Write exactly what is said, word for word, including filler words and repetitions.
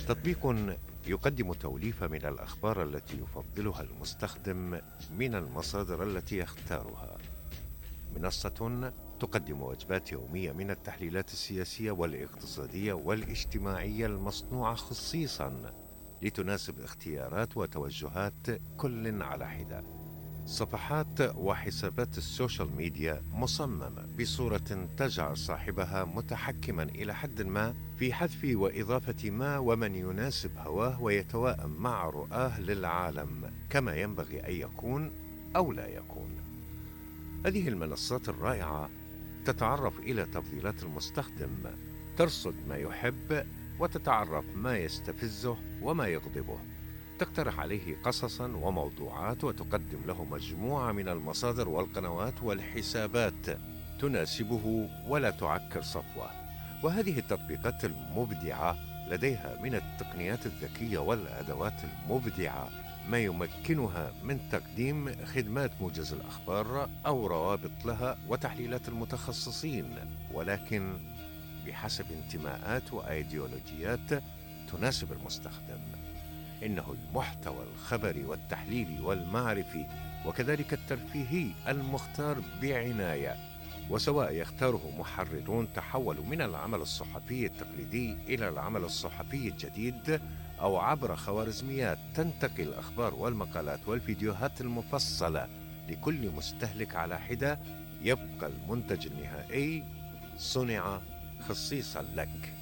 تطبيق يقدم توليفة من الأخبار التي يفضلها المستخدم من المصادر التي يختارها. منصة تقدم وجبات يومية من التحليلات السياسية والاقتصادية والاجتماعية المصنوعة خصيصا لتناسب اختيارات وتوجهات كل على حدة. صفحات وحسابات السوشيال ميديا مصممة بصورة تجعل صاحبها متحكما إلى حد ما في حذف وإضافة ما ومن يناسب هواه ويتوائم مع رؤاه للعالم كما ينبغي أن يكون أو لا يكون. هذه المنصات الرائعة تتعرف إلى تفضيلات المستخدم، ترصد ما يحب وتتعرف ما يستفزه وما يغضبه، تقترح عليه قصصا وموضوعات وتقدم له مجموعة من المصادر والقنوات والحسابات تناسبه ولا تعكر صفوة. وهذه التطبيقات المبدعة لديها من التقنيات الذكية والأدوات المبدعة ما يمكنها من تقديم خدمات موجز الأخبار أو روابط لها وتحليلات المتخصصين، ولكن بحسب انتماءات وأيديولوجيات تناسب المستخدم. إنه المحتوى الخبري والتحليلي والمعرفي وكذلك الترفيهي المختار بعناية، وسواء يختاره محررون تحولوا من العمل الصحفي التقليدي إلى العمل الصحفي الجديد، أو عبر خوارزميات تنتقي الأخبار والمقالات والفيديوهات المفصلة لكل مستهلك على حدة، يبقى المنتج النهائي صنع خصيصا لك.